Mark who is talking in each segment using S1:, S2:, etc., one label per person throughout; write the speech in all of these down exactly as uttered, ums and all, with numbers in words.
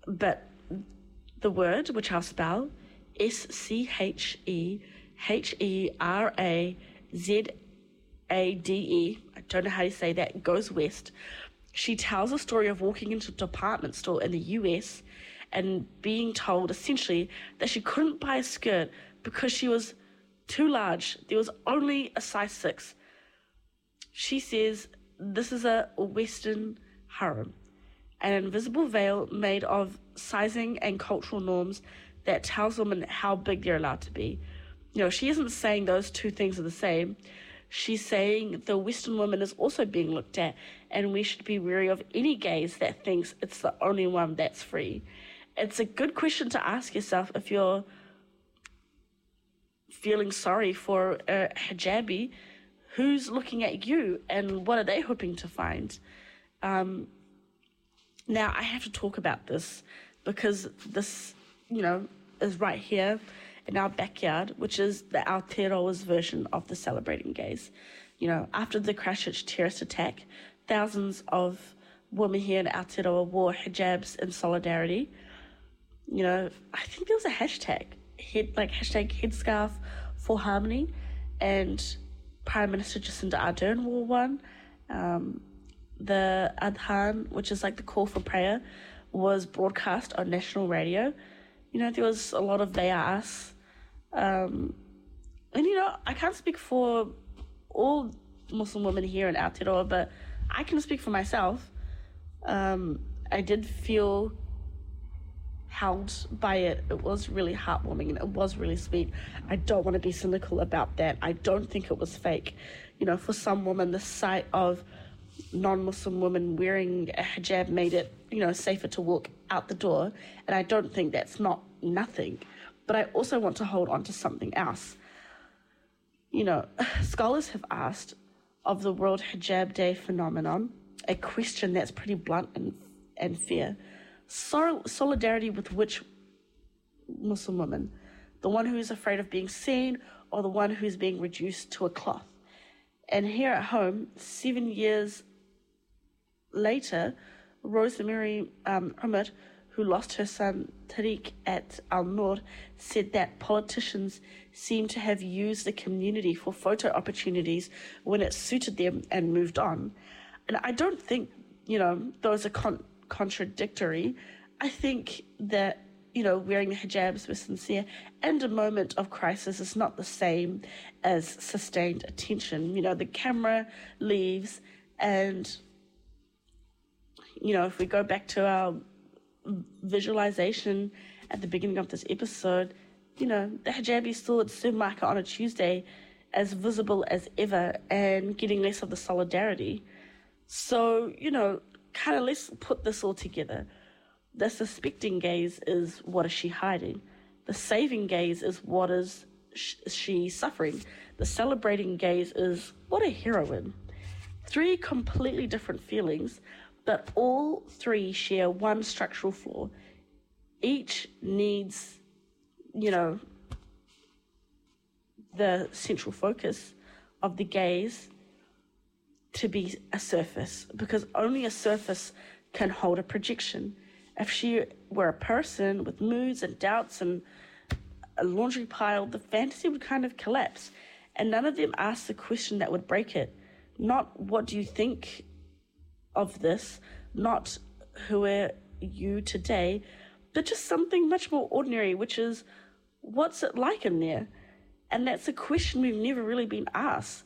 S1: but the word, which I'll spell, S C H E H E R A Z A D E, I don't know how to say that, goes west. She tells a story of walking into a department store in the U S and being told essentially that she couldn't buy a skirt because she was too large. There was only a size six. She says this is a Western harem, an invisible veil made of sizing and cultural norms that tells women how big they're allowed to be. You know, she isn't saying those two things are the same. She's saying the Western woman is also being looked at, and we should be wary of any gaze that thinks it's the only one that's free. It's a good question to ask yourself if you're feeling sorry for a hijabi. Who's looking at you, and what are they hoping to find? Um, now, I have to talk about this because this, you know, is right here in our backyard, which is the Aotearoa's version of the celebrating gays. You know, after the Christchurch terrorist attack, thousands of women here in Aotearoa wore hijabs in solidarity. You know, I think there was a hashtag, head, like hashtag headscarf for harmony, and Prime Minister Jacinda Ardern wore one. Um, the Adhan, which is like the call for prayer, was broadcast on national radio. You know, there was a lot of they are us. Um, and, you know, I can't speak for all Muslim women here in Aotearoa, but I can speak for myself. Um, I did feel held by it. It was really heartwarming and it was really sweet. I don't want to be cynical about that. I don't think it was fake. You know, for some women, the sight of non-Muslim women wearing a hijab made it, you know, safer to walk out the door. And I don't think that's not nothing. But I also want to hold on to something else. You know, scholars have asked of the World Hijab Day phenomenon a question that's pretty blunt and and fair. So, solidarity with which Muslim woman? The one who is afraid of being seen, or the one who's being reduced to a cloth? And here at home, seven years later, Rosemary um, Umar, who lost her son Tariq at Al-Noor, said that politicians seem to have used the community for photo opportunities when it suited them and moved on. And I don't think, you know, those are con- contradictory. I think that, you know, wearing the hijabs was sincere, and a moment of crisis is not the same as sustained attention. You know, the camera leaves, and, you know, if we go back to our visualization at the beginning of this episode, you know, the hijab is still at the supermarket on a Tuesday, as visible as ever, and getting less of the solidarity. So, you know, kind of let's put this all together. The suspecting gaze is, what is she hiding? The saving gaze is, what is sh- she suffering? The celebrating gaze is, what a heroine. Three completely different feelings, but all three share one structural flaw. Each needs, you know, the central focus of the gaze to be a surface, because only a surface can hold a projection. If she were a person with moods and doubts and a laundry pile, the fantasy would kind of collapse. And none of them asked the question that would break it. Not what do you think of this, not who are you today, but just something much more ordinary, which is, what's it like in there? And that's a question we've never really been asked.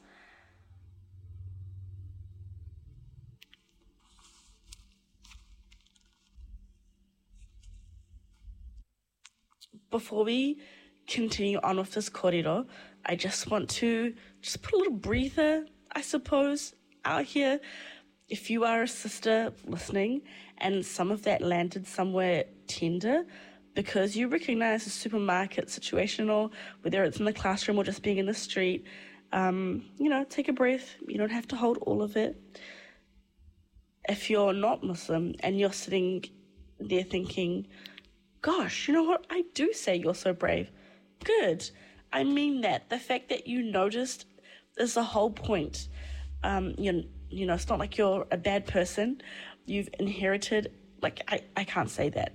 S1: Before we continue on with this kōrero, I just want to just put a little breather, I suppose, out here. If you are a sister listening and some of that landed somewhere tender because you recognize the supermarket situation, or whether it's in the classroom or just being in the street, um, you know, take a breath. You don't have to hold all of it. If you're not Muslim and you're sitting there thinking, gosh, you know what? I do say you're so brave. Good. I mean that. The fact that you noticed is the whole point. Um, you, you know, it's not like you're a bad person. You've inherited, like, I, I can't say that.